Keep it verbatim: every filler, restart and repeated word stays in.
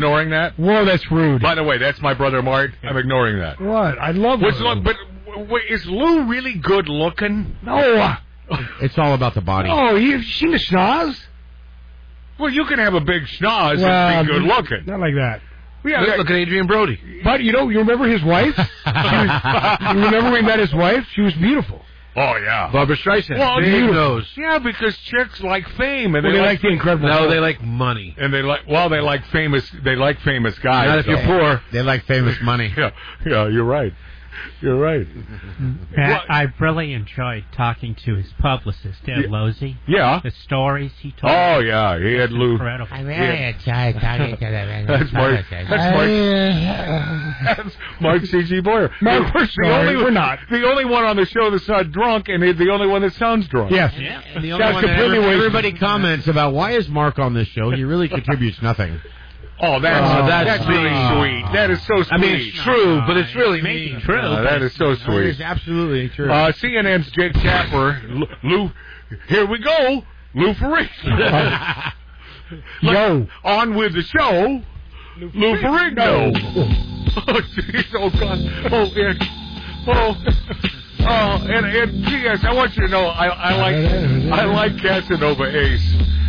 ignoring that? Whoa, that's rude. By the way, that's my brother Mart. I'm ignoring that. What? I love What's Lou. lo- But wait, is Lou really good looking? No. It's all about the body. Oh, you've seen the schnoz? Well, you can have a big schnoz Well, and be good looking. Not like that. Yeah, look, that- look at Adrian Brody. But, you know, you remember his wife? She was, you remember we met his wife? She was beautiful. Oh, yeah. Barbara Streisand. Well, Big beautiful. nose. Yeah, because chicks like fame, and Well, they, they like, like the Incredible No, Hulk. they like money. and they like well, they like famous. They like famous guys. Not if so- you're poor. They like famous money. Yeah, yeah, you're right. You're right. Pat, I really enjoyed talking to his publicist, Ed Yeah. Losey. Yeah. The stories he told. Oh yeah, he had Lou. Incredible. I really enjoyed talking to them. That's Mark. That's Mark. That's Mark C G Boyer. Mark, we're the sorry, only we're not. the only one on the show that's not drunk, and he's the only one that sounds drunk. Yes. Yeah. And the only That's one that completely ever, wasted. everybody comments about why is Mark on this show. He really contributes nothing. Oh, that's Oh, that's, that's really mean. sweet. That is so sweet. I mean, it's true, but it's really Maybe mean. true. Uh, that is so It sweet. is absolutely true. Uh, C N N's Jake Tapper, Lou, Lou. Here we go, Lou Ferrigno. Yo. On with the show, Lou Ferrigno. Oh, jeez. Oh, God. Oh, and, oh, oh, and, and P S I want you to know I, I like I like Casanova Ace.